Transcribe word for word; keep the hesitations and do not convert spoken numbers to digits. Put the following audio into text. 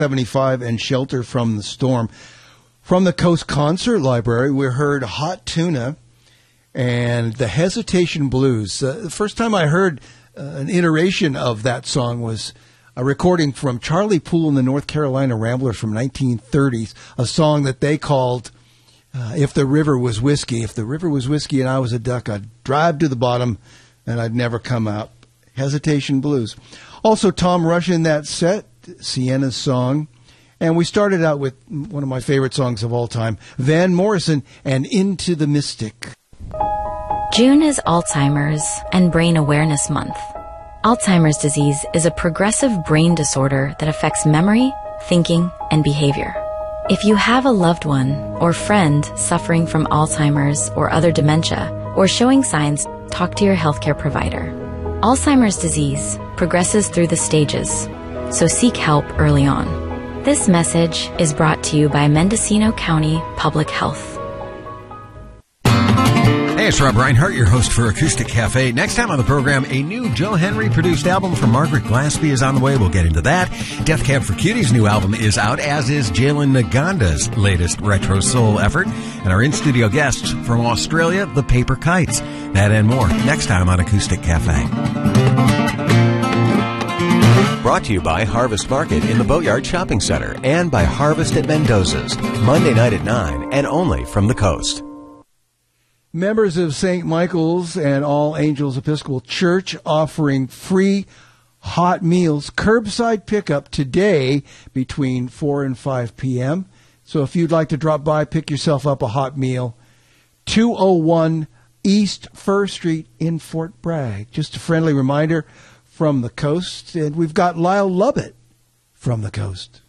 seventy-five and Shelter from the Storm. From the Coast Concert Library, we heard Hot Tuna and the Hesitation Blues. Uh, the first time I heard uh, an iteration of that song was a recording from Charlie Poole and the North Carolina Ramblers from nineteen thirties, a song that they called uh, If the River Was Whiskey. If the river was whiskey and I was a duck, I'd drive to the bottom and I'd never come out. Hesitation Blues. Also, Tom Rush in that set, Sienna's Song. And we started out with one of my favorite songs of all time, Van Morrison and Into the Mystic. June is Alzheimer's and Brain Awareness Month. Alzheimer's disease is a progressive brain disorder that affects memory, thinking, and behavior. If you have a loved one or friend suffering from Alzheimer's or other dementia or showing signs, talk to your healthcare provider. Alzheimer's disease progresses through the stages, so seek help early on. This message is brought to you by Mendocino County Public Health. Hey, it's Rob Reinhart, your host for Acoustic Cafe. Next time on the program, a new Joe Henry-produced album from Margaret Glaspie is on the way. We'll get into that. Death Cab for Cutie's new album is out, as is Jalen Naganda's latest retro soul effort. And our in-studio guests from Australia, the Paper Kites. That and more next time on Acoustic Cafe. Brought to you by Harvest Market in the Boatyard Shopping Center and by Harvest at Mendoza's, Monday night at nine and only from the coast. Members of Saint Michael's and All Angels Episcopal Church offering free hot meals, curbside pickup today between four and five p.m. So if you'd like to drop by, pick yourself up a hot meal, two oh one East First Street in Fort Bragg. Just a friendly reminder from the coast, and we've got Lyle Lovett from the coast.